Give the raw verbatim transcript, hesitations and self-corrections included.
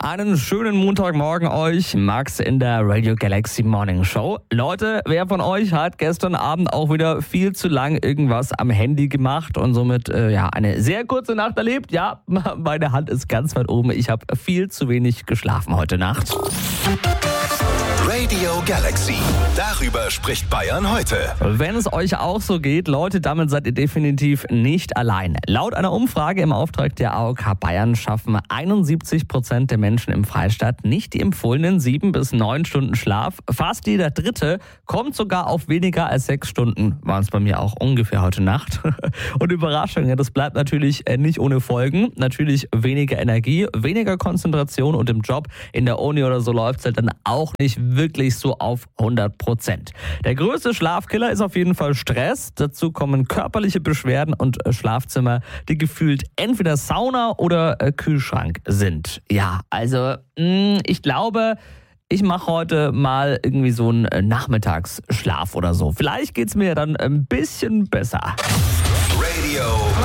Einen schönen Montagmorgen euch, Max in der Radio Galaxy Morning Show. Leute, wer von euch hat gestern Abend auch wieder viel zu lang irgendwas am Handy gemacht und somit äh, ja eine sehr kurze Nacht erlebt? Ja, meine Hand ist ganz weit oben. Ich habe viel zu wenig geschlafen heute Nacht. Radio Galaxy. Darüber spricht Bayern heute. Wenn es euch auch so geht, Leute, damit seid ihr definitiv nicht allein. Laut einer Umfrage im Auftrag der A O K Bayern schaffen einundsiebzig Prozent der Menschen im Freistaat nicht die empfohlenen sieben bis neun Stunden Schlaf. Fast jeder Dritte kommt sogar auf weniger als sechs Stunden. Waren es bei mir auch ungefähr heute Nacht. Und Überraschung, ja, das bleibt natürlich nicht ohne Folgen. Natürlich weniger Energie, weniger Konzentration und im Job, in der Uni oder so läuft es halt dann auch nicht wirklich so auf hundert Prozent. Der größte Schlafkiller ist auf jeden Fall Stress. Dazu kommen körperliche Beschwerden und Schlafzimmer, die gefühlt entweder Sauna oder Kühlschrank sind. Ja, also mh, ich glaube, ich mache heute mal irgendwie so einen Nachmittagsschlaf oder so. Vielleicht geht's mir dann ein bisschen besser. Radio